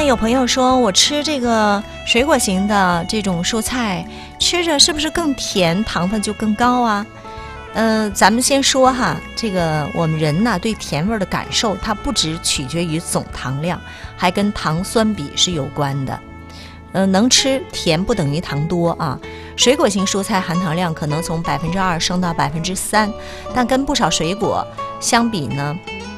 那有朋友说，我吃这个水果型的这种蔬菜，吃着是不是更甜，糖分就更高啊？咱们先说哈，这个我们人呢对甜味的感受，它不只取决于总糖量，还跟糖酸比是有关的。能吃甜不等于糖多啊。水果型蔬菜含糖量可能从2%升到3%，但跟不少水果相比呢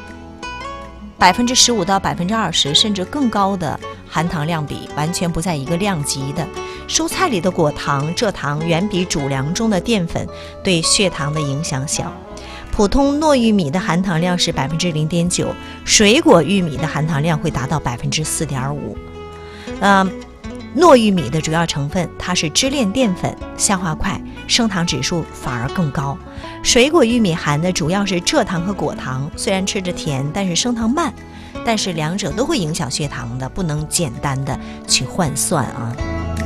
，15%到20%甚至更高的含糖量比，完全不在一个量级的。蔬菜里的果糖、蔗糖远比主粮中的淀粉对血糖的影响小。普通糯玉米的含糖量是0.9%，水果玉米的含糖量会达到4.5%。糯玉米的主要成分它是支链淀粉，消化快，升糖指数反而更高。水果玉米含的主要是蔗糖和果糖，虽然吃着甜，但是升糖慢，但是两者都会影响血糖的，不能简单的去换算啊。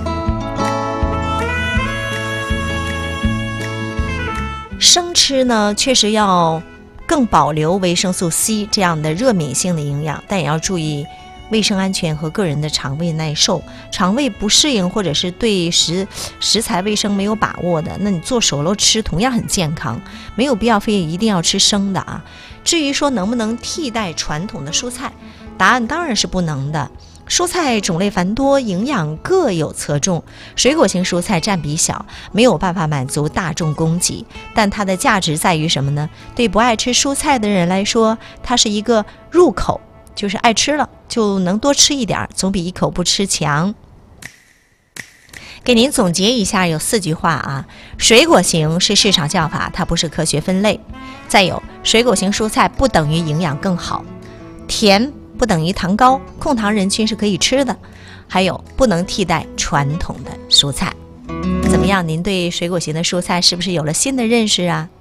生吃呢，确实要更保留维生素 C 这样的热敏性的营养，但也要注意卫生安全和个人的肠胃耐受。肠胃不适应或者是对食材卫生没有把握的，那你做熟了吃同样很健康，没有必要非一定要吃生的啊。至于说能不能替代传统的蔬菜，答案当然是不能的。蔬菜种类繁多，营养各有侧重，水果型蔬菜占比小，没有办法满足大众供给，但它的价值在于什么呢？对不爱吃蔬菜的人来说，它是一个入口，就是爱吃了就能多吃一点，总比一口不吃强。给您总结一下，有4句话啊。水果型是市场叫法，它不是科学分类。再有，水果型蔬菜不等于营养更好，甜不等于糖高，控糖人群是可以吃的。还有，不能替代传统的蔬菜。怎么样，您对水果型的蔬菜是不是有了新的认识啊？